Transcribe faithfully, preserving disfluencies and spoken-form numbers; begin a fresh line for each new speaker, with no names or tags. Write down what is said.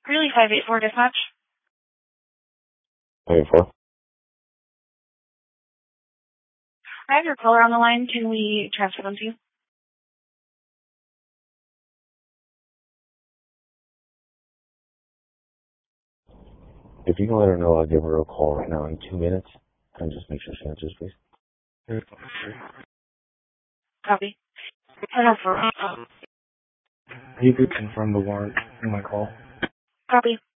Really, five eight four dispatch.
five eight four.
I have your caller on the line. Can we transfer them to you?
If you can let her know, I'll give her a call right now in two minutes. And just make sure she answers, please.
Copy. Hello for.
You could confirm the warrant in my call.
Copy.